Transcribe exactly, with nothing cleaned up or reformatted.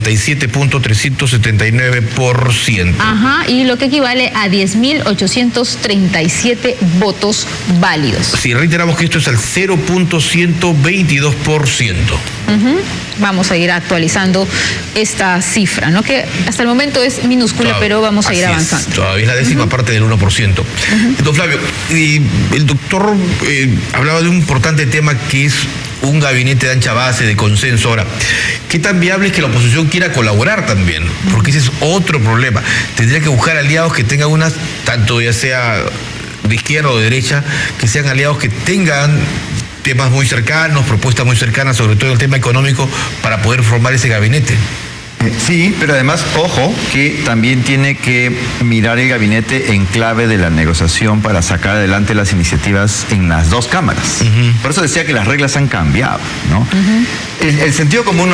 siete punto trescientos setenta y nueve por ciento. Ajá, y lo que equivale a diez mil ochocientos treinta y siete votos válidos. Sí, reiteramos que esto es el cero punto ciento veintidós por ciento. Uh-huh. Vamos a ir actualizando esta cifra, ¿no? Que hasta el momento es minúscula, Todavía, pero vamos a ir avanzando. Es, todavía es la décima uh-huh. parte del uno por ciento. Uh-huh. Don Flavio, eh, el doctor eh, hablaba de un importante tema que es un gabinete de ancha base, de consenso. Ahora, ¿qué tan viable es que la oposición quiera colaborar también? Porque ese es otro problema. Tendría que buscar aliados que tengan unas, tanto ya sea de izquierda o de derecha, que sean aliados que tengan temas muy cercanos, propuestas muy cercanas, sobre todo el tema económico, para poder formar ese gabinete. Sí, pero además, ojo, que también tiene que mirar el gabinete en clave de la negociación para sacar adelante las iniciativas en las dos cámaras. Uh-huh. Por eso decía que las reglas han cambiado, ¿no? Uh-huh. el, el sentido común